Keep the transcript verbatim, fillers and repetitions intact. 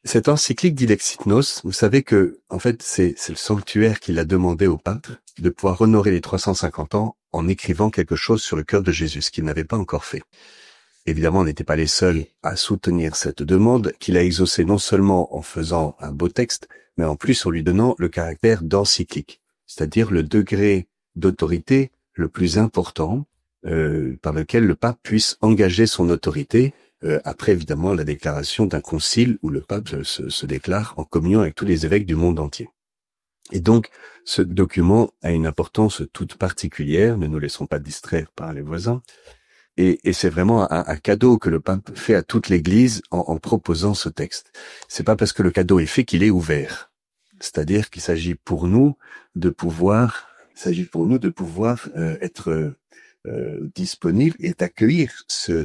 Cette encyclique d'Ilexit Nos, vous savez que, en fait, c'est, c'est le sanctuaire qui l'a demandé au pape de pouvoir honorer les trois cent cinquante ans en écrivant quelque chose sur le cœur de Jésus, ce qu'il n'avait pas encore fait. Évidemment, on n'était pas les seuls à soutenir cette demande, qu'il a exaucée non seulement en faisant un beau texte, mais en plus en lui donnant le caractère d'encyclique, c'est-à-dire le degré d'autorité le plus important euh, par lequel le pape puisse engager son autorité, euh, après évidemment la déclaration d'un concile où le pape se, se déclare en communion avec tous les évêques du monde entier. Et donc, ce document a une importance toute particulière, ne nous laissons pas distraire par les voisins, et, et c'est vraiment un, un cadeau que le pape fait à toute l'Église en, en proposant ce texte. C'est pas parce que le cadeau est fait qu'il est ouvert. C'est-à-dire qu'il s'agit pour nous de pouvoir, il s'agit pour nous de pouvoir euh, être euh, disponible et d'accueillir ce